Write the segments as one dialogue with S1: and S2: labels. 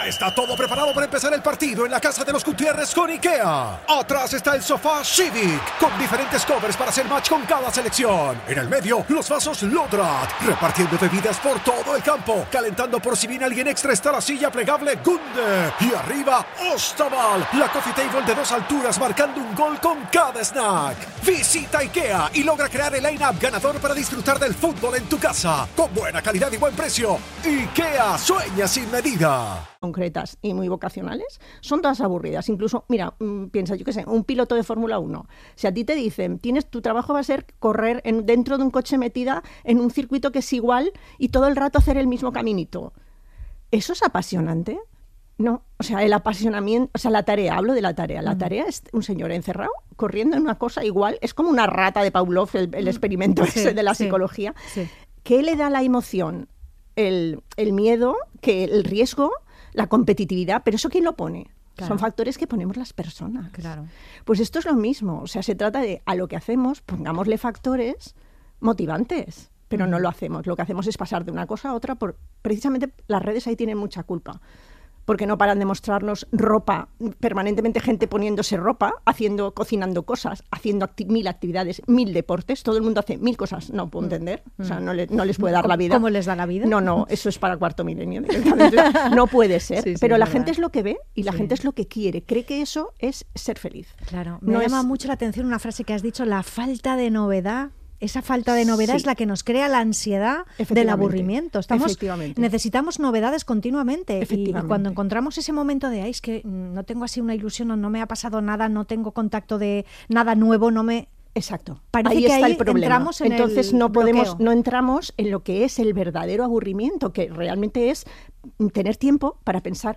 S1: Ya está todo preparado para empezar el partido en la casa de los Gutiérrez con IKEA. Atrás está el sofá Civic, con diferentes covers para hacer match con cada selección. En el medio, los vasos Lodrat, repartiendo bebidas por todo el campo. Calentando por si viene alguien extra está la silla plegable Gunde. Y arriba, Ostaval, la coffee table de 2 alturas marcando un gol con cada snack. Visita IKEA y logra crear el line-up ganador para disfrutar del fútbol en tu casa. Con buena calidad y buen precio. IKEA, sueña sin medida.
S2: Concretas y muy vocacionales, son todas aburridas. Incluso, mira, piensa, yo qué sé, un piloto de Fórmula 1. Si a ti te dicen, tu trabajo va a ser correr dentro de un coche metida en un circuito que es igual y todo el rato hacer el mismo caminito. ¿Eso es apasionante? No, o sea, el apasionamiento, o sea, la tarea, hablo de la tarea. La tarea es un señor encerrado, corriendo en una cosa igual, es como una rata de Pavlov, el experimento ese de la psicología.
S3: Sí.
S2: ¿Qué le da la emoción? El miedo, que el riesgo, la competitividad, pero ¿eso quién lo pone? Claro. Son factores que ponemos las personas.
S3: Claro.
S2: Pues esto es lo mismo, o sea, se trata de, a lo que hacemos, pongámosle factores motivantes, pero no lo hacemos. Lo que hacemos es pasar de una cosa a otra, precisamente las redes ahí tienen mucha culpa. Porque no paran de mostrarnos ropa, permanentemente gente poniéndose ropa, cocinando cosas, haciendo 1000 actividades, 1000 deportes, todo el mundo hace 1000 cosas, no puedo entender, o sea, no les puede dar la vida.
S3: ¿Cómo les da la vida?
S2: No, eso es para cuarto milenio directamente, no puede ser,
S3: sí,
S2: pero la
S3: verdad.
S2: gente es lo que ve y la gente es lo que quiere, cree que eso es ser feliz.
S3: Claro, me llama mucho la atención una frase que has dicho, la falta de novedad. Esa falta de novedad es la que nos crea la ansiedad del aburrimiento. Necesitamos novedades continuamente y cuando encontramos ese momento de es que no tengo así una ilusión, no me ha pasado nada, no tengo contacto de nada nuevo, no me...
S2: Exacto.
S3: Parece
S2: ahí
S3: que
S2: está
S3: ahí
S2: el problema.
S3: Entramos en
S2: Entonces
S3: el
S2: no entramos en lo que es el verdadero aburrimiento, que realmente es tener tiempo para pensar,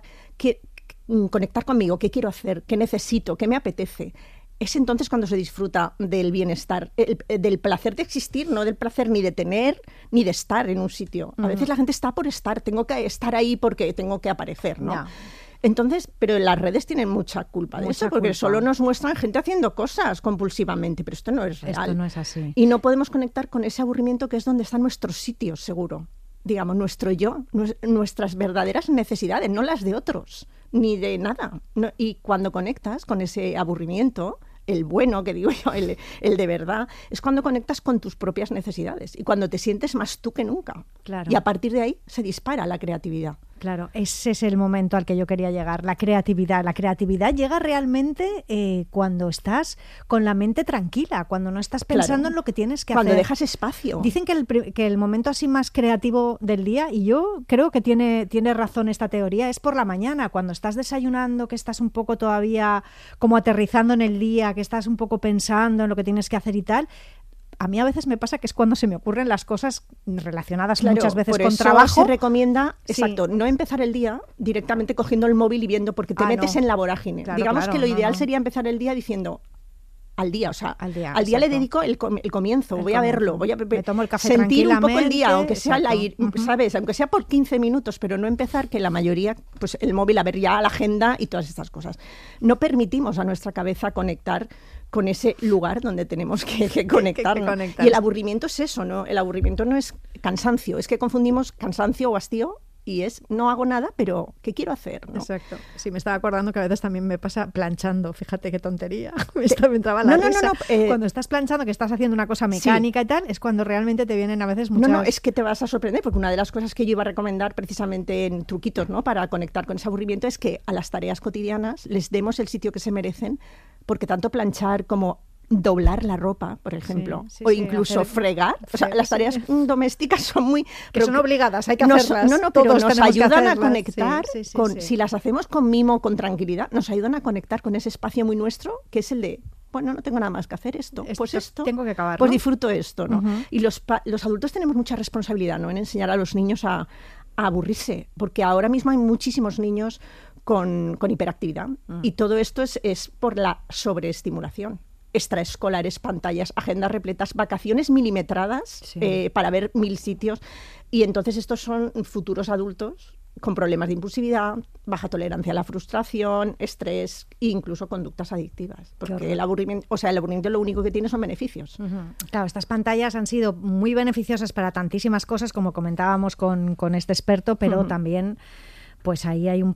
S2: conectar conmigo, qué quiero hacer, qué necesito, qué me apetece. Es entonces cuando se disfruta del bienestar, del placer de existir, no del placer ni de tener ni de estar en un sitio. A veces la gente está por estar, tengo que estar ahí porque tengo que aparecer, ¿no?
S3: Ya.
S2: Entonces, pero las redes tienen mucha culpa de eso, porque solo nos muestran gente haciendo cosas compulsivamente, pero esto no es real.
S3: Esto no es así.
S2: Y no podemos conectar con ese aburrimiento que es donde están nuestros sitios, seguro. Digamos, nuestro yo, nuestras verdaderas necesidades, no las de otros, ni de nada. No, y cuando conectas con ese aburrimiento, el bueno, que digo yo, el de verdad, es cuando conectas con tus propias necesidades y cuando te sientes más tú que nunca.
S3: Claro.
S2: Y a partir de ahí se dispara la creatividad.
S3: Claro, ese es el momento al que yo quería llegar, la creatividad. La creatividad llega realmente cuando estás con la mente tranquila, cuando no estás pensando en lo que tienes que hacer.
S2: Cuando dejas espacio.
S3: Dicen que el momento así más creativo del día, y yo creo que tiene razón esta teoría, es por la mañana, cuando estás desayunando, que estás un poco todavía como aterrizando en el día, que estás un poco pensando en lo que tienes que hacer y tal. A mí a veces me pasa que es cuando se me ocurren las cosas relacionadas muchas veces con trabajo.
S2: Se recomienda, no empezar el día directamente cogiendo el móvil y viendo, porque te metes en la vorágine.
S3: Claro,
S2: digamos que lo ideal sería empezar el día diciendo al día, o sea, al día le dedico el comienzo, voy a verlo,
S3: me tomo el café
S2: sentir un poco el día, aunque
S3: exacto.
S2: sea ¿sabes? Aunque sea por 15 minutos, pero no empezar que la mayoría, pues el móvil, a ver ya la agenda y todas estas cosas. No permitimos a nuestra cabeza conectar con ese lugar donde tenemos que conectar. Y el aburrimiento es eso, ¿no? El aburrimiento no es cansancio, es que confundimos cansancio o hastío y es no hago nada, pero ¿qué quiero hacer? ¿No?
S3: Exacto. Sí, me estaba acordando que a veces también me pasa planchando, fíjate qué tontería. Me entraba la risa. Cuando estás planchando, que estás haciendo una cosa mecánica y tal, es cuando realmente te vienen a veces muchas...
S2: No, es que te vas a sorprender, porque una de las cosas que yo iba a recomendar precisamente en truquitos, ¿no?, para conectar con ese aburrimiento es que a las tareas cotidianas les demos el sitio que se merecen, porque tanto planchar como doblar la ropa, por ejemplo, o incluso fregar. O sea, las tareas domésticas son muy...
S3: Que son obligadas, hay que hacerlas.
S2: Pero nos ayudan a conectar, si las hacemos con mimo, con tranquilidad, nos ayudan a conectar con ese espacio muy nuestro, que es el de, bueno, no tengo nada más que hacer pues esto,
S3: tengo que acabar,
S2: pues
S3: ¿no?
S2: Disfruto esto, ¿no? Y los adultos tenemos mucha responsabilidad, ¿no?, en enseñar a los niños a aburrirse, porque ahora mismo hay muchísimos niños con hiperactividad y todo esto es por la sobreestimulación. Extraescolares, pantallas, agendas repletas, vacaciones milimetradas para ver 1000 sitios. Y entonces estos son futuros adultos con problemas de impulsividad, baja tolerancia a la frustración, estrés e incluso conductas adictivas. Porque el aburrimiento lo único que tiene son beneficios.
S3: Claro, estas pantallas han sido muy beneficiosas para tantísimas cosas, como comentábamos con este experto, pero también pues ahí hay un